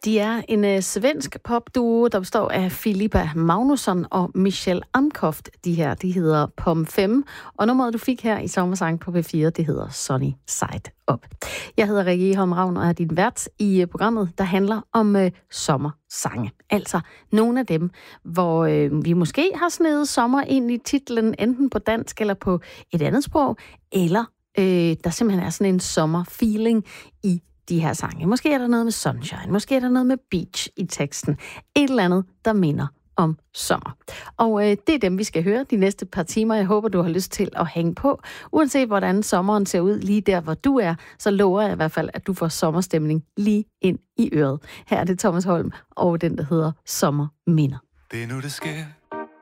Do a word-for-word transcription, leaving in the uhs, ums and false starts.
De er en øh, svensk popduo, der består af Filippa Magnusson og Michelle Amkoft. De her, de hedder Pom fem, og nummeret, du fik her i Sommersang på P fire, det hedder Sunny Side Up. Jeg hedder Rikke Egholm Ravn og er din vært i øh, programmet, der handler om øh, sommersange. Altså nogle af dem, hvor øh, vi måske har snedet sommer ind i titlen, enten på dansk eller på et andet sprog, eller øh, der simpelthen er sådan en sommerfeeling i de her sange. Måske er der noget med sunshine, måske er der noget med beach i teksten. Et eller andet, der minder om sommer. Og øh, det er dem, vi skal høre de næste par timer. Jeg håber, du har lyst til at hænge på. Uanset hvordan sommeren ser ud lige der, hvor du er, så lover jeg i hvert fald, at du får sommerstemning lige ind i øret. Her er det Thomas Holm og den, der hedder Sommerminder. Det er nu, det sker.